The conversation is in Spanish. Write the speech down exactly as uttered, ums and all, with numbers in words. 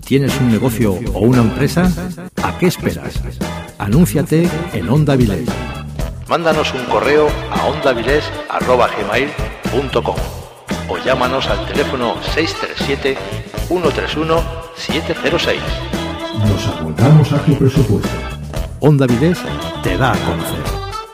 ¿Tienes un negocio o una empresa? ¿A qué esperas? Anúnciate en Onda Avilés. Mándanos un correo a ondavilés arroba gmail punto com o llámanos al teléfono seis tres siete, uno tres uno, siete cero seis. Nos apuntamos a tu presupuesto. Onda Avilés te da a conocer.